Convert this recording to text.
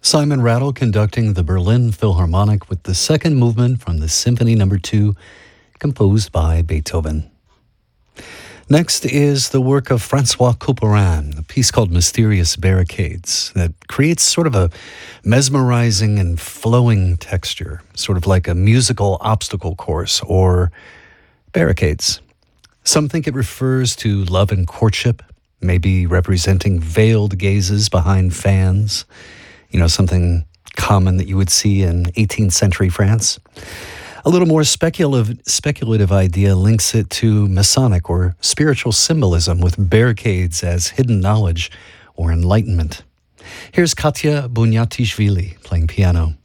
Simon Rattle conducting the Berlin Philharmonic with the second movement from the Symphony No. 2, composed by Beethoven. Next is the work of Francois Couperin, a piece called Mysterious Barricades, that creates sort of a mesmerizing and flowing texture, sort of like a musical obstacle course or barricades. Some think it refers to love and courtship, maybe representing veiled gazes behind fans, something common that you would see in 18th century France. A little more speculative idea links it to Masonic or spiritual symbolism with barricades as hidden knowledge or enlightenment. Here's Katya Bunyatishvili playing piano.